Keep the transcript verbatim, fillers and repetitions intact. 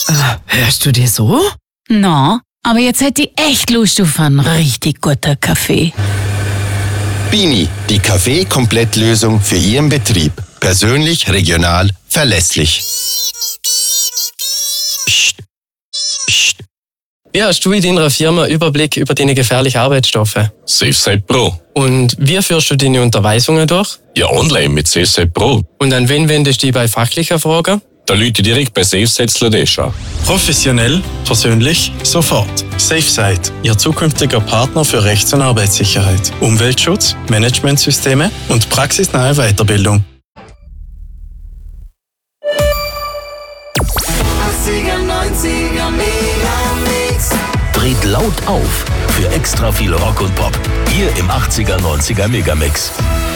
Hörst du dir so? Na, aber jetzt hätte ich echt Lust auf einen richtig guten Kaffee. Bini, die Kaffee-Komplettlösung für Ihren Betrieb. Persönlich, regional, verlässlich. Psst. Psst. Wie hast du in deiner Firma Überblick über deine gefährlichen Arbeitsstoffe? SafeSite Pro. Und wie führst du deine Unterweisungen durch? Ja, online mit SafeSite Pro. Und an wen wendest du dich bei fachlichen Fragen? Da Leute direkt bei SafeSite Sladesh an. Professionell, persönlich, sofort. SafeSite, Ihr zukünftiger Partner für Rechts- und Arbeitssicherheit, Umweltschutz, Managementsysteme und praxisnahe Weiterbildung. achtziger, neunziger Megamix. Dreht laut auf für extra viel Rock und Pop. Hier im achtziger, neunziger Megamix.